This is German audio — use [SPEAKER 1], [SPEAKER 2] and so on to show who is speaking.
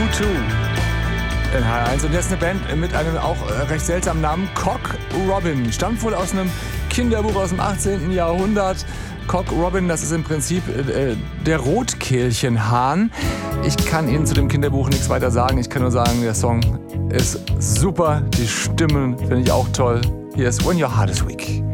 [SPEAKER 1] U2 in H1. Und jetzt eine Band mit einem auch recht seltsamen Namen, Cock Robin. Stammt wohl aus einem Kinderbuch aus dem 18. Jahrhundert. Cock Robin, das ist im Prinzip der Rotkehlchenhahn. Ich kann Ihnen zu dem Kinderbuch nichts weiter sagen. Ich kann nur sagen, der Song ist super. Die Stimmen finde ich auch toll. Hier ist When Your Heart is Weak.